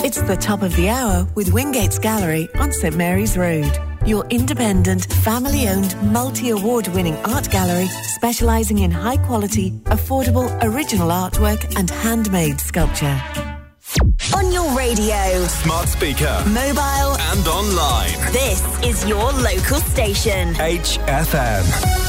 It's the top of the hour with Wingates Gallery on St Mary's Road. Your independent, family-owned, multi-award-winning art gallery specialising in high-quality, affordable, original artwork and handmade sculpture. On your radio, smart speaker, mobile and online. This is your local station. HFM.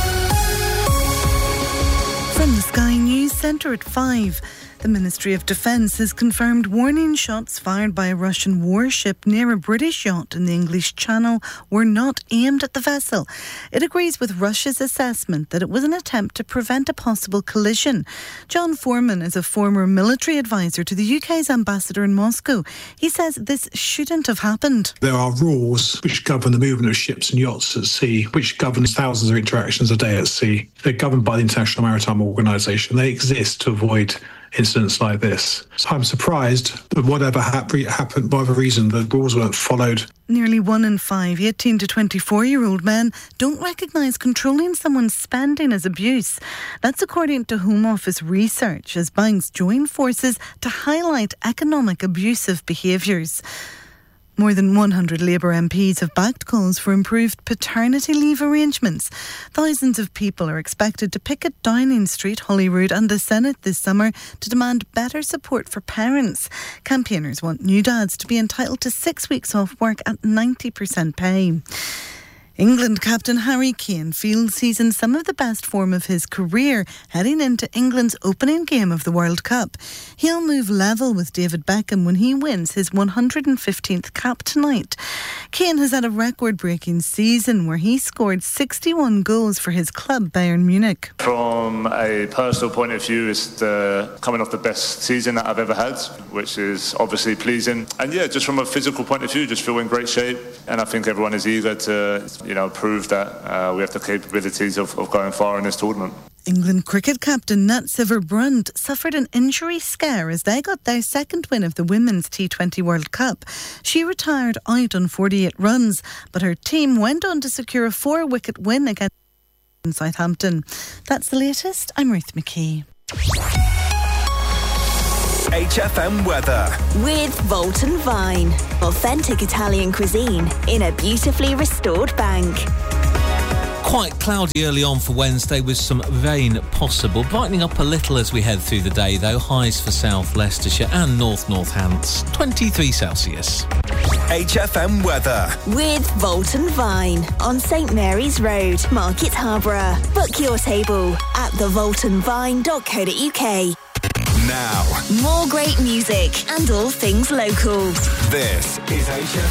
From the Sky News Centre at 5. The Ministry of Defence has confirmed warning shots fired by a Russian warship near a British yacht in the English Channel were not aimed at the vessel. It agrees with Russia's assessment that it was an attempt to prevent a possible collision. John Foreman is a former military advisor to the UK's ambassador in Moscow. He says this shouldn't have happened. There are rules which govern the movement of ships and yachts at sea, which governs thousands of interactions a day at sea. They're governed by the International Maritime Organization. They exist to avoid incidents like this. So I'm surprised that whatever happened, whatever reason, the rules weren't followed. Nearly 1 in 5 18 to 24-year-old men don't recognise controlling someone's spending as abuse. That's according to Home Office research, as banks join forces to highlight economic abusive behaviours. More than 100 Labour MPs have backed calls for improved paternity leave arrangements. Thousands of people are expected to picket Downing Street, Holyrood and the Senate this summer to demand better support for parents. Campaigners want new dads to be entitled to 6 weeks off work at 90% pay. England captain Harry Kane feels he's in some of the best form of his career heading into England's opening game of the World Cup. He'll move level with David Beckham when he wins his 115th cap tonight. Kane has had a record-breaking season where he scored 61 goals for his club Bayern Munich. From a personal point of view, it's coming off the best season that I've ever had, which is obviously pleasing. And yeah, just from a physical point of view, just feel in great shape. And I think everyone is eager to prove that we have the capabilities of going far in this tournament. England cricket captain Nat Sciver-Brunt suffered an injury scare as they got their second win of the Women's T20 World Cup. She retired out on 48 runs, but her team went on to secure a 4-wicket win against Southampton. That's the latest. I'm Ruth McKee. HFM weather. With Volton Vine. Authentic Italian cuisine in a beautifully restored bank. Quite cloudy early on for Wednesday with some rain possible. Brightening up a little as we head through the day though. Highs for South Leicestershire and North Northants, 23 Celsius. HFM weather. With Volton Vine on St Mary's Road, Market Harborough. Book your table at thevoltonvine.co.uk. Now, more great music and all things local. This is HFM.